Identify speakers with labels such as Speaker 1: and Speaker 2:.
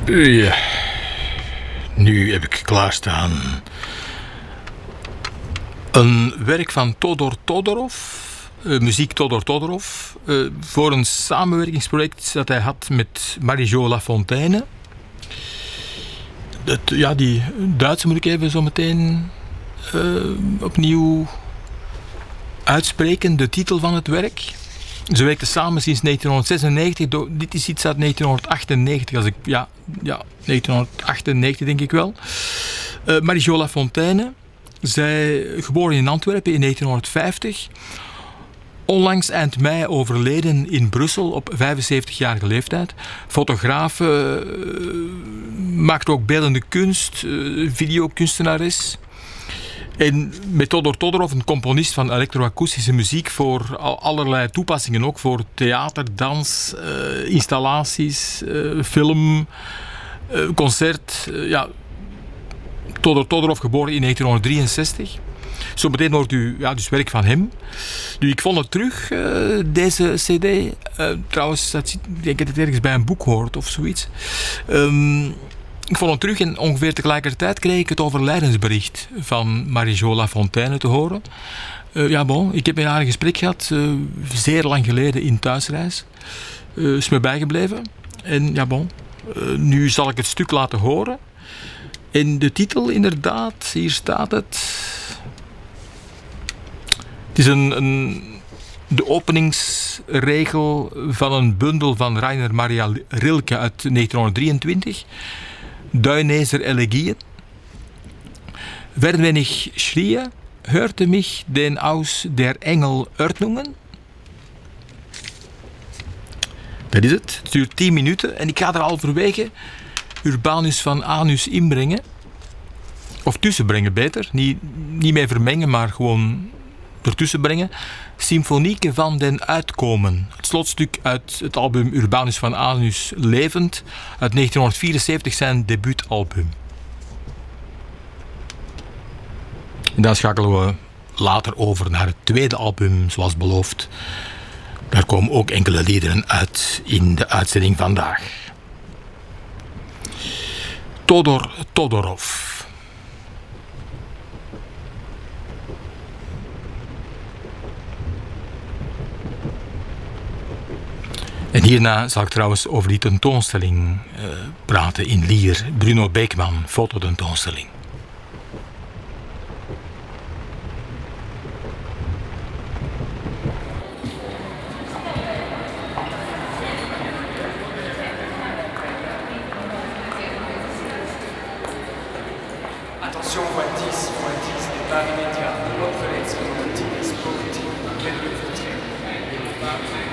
Speaker 1: Ja, nu heb ik klaarstaan een werk van Todor Todorov, muziek Todor Todorov, voor een samenwerkingsproject dat hij had met Marie-Jo Lafontaine. Die Duitse moet ik even zo meteen opnieuw uitspreken, de titel van het werk. Ze werkten samen sinds 1996. Dit is iets uit 1998. 1998 denk ik wel. Marie-Jo Lafontaine. Zij, geboren in Antwerpen in 1950. Onlangs eind mei overleden in Brussel op 75-jarige leeftijd. Fotograaf, maakt ook beeldende kunst, videokunstenares. En met Todor Todorov, een componist van elektroakoestische muziek voor allerlei toepassingen, ook voor theater, dans, installaties, film, concert. Todor Todorov, geboren in 1963. Zometeen hoort u dus werk van hem. Nu, ik vond het terug, deze cd. Trouwens, ik denk dat het ergens bij een boek hoort of zoiets. Ik vond het terug en ongeveer tegelijkertijd kreeg ik het overlijdensbericht van Marie-Jo Lafontaine te horen. Ik heb met haar een gesprek gehad, zeer lang geleden in thuisreis. Is me bijgebleven. En nu zal ik het stuk laten horen. En de titel inderdaad, hier staat het. Het is de openingsregel van een bundel van Rainer Maria Rilke uit 1923. Duinezer Elegieën. Werden wenn ich schrie, hörte mich den Aus der Engel Ordnungen. Dat is het. Het duurt 10 minuten en ik ga er halverwege Urbanus van Anus inbrengen. Of tussenbrengen beter. Niet mee vermengen, maar gewoon ertussen brengen. Symfonieke van den Uitkomen. Het slotstuk uit het album Urbanus van Anus Levend uit 1974, zijn debuutalbum. En dan schakelen we later over naar het tweede album, zoals beloofd. Daar komen ook enkele liederen uit in de uitzending vandaag. Todor Todorov. En hierna zal ik trouwens over die tentoonstelling praten in Lier. Bruno Beekman, fototentoonstelling.
Speaker 2: Attention, voie 10, départ immédiat. Haute Verletzung, tief, positiv, Kelly vertreten.